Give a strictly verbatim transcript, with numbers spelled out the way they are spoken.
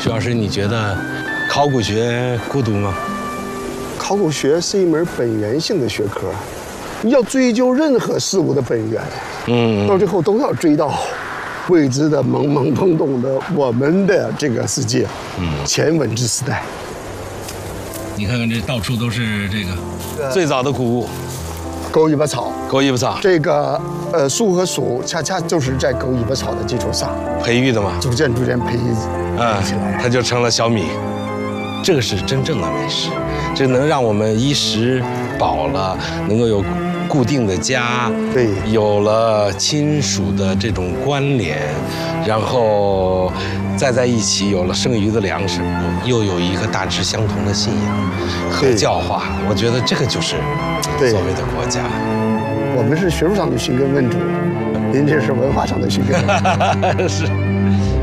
徐老师，你觉得考古学孤独吗？ 考古学是一门本源性的学科，要追究任何事物的本源， 嗯， 到最后都要追到未知的、懵懵懂懂的我们的这个世界，嗯，前文字时代。 你看看这到处都是这个最早的古物， 狗尾巴草， 狗尾巴草， 这个呃树和鼠恰恰就是在狗尾巴草的基础上培育的嘛， 逐渐逐渐培育啊， 起来， 它就成了小米。这个是真正的美食，这能让我们衣食饱了，能够有固定的家， 对， 有了亲属的这种关联，然后再在一起有了剩余的粮食，又有一个大致相同的信仰和教化，我觉得这个就是所谓的国家。 我们是学术上的寻根问祖，您这是文化上的寻根问祖。 是。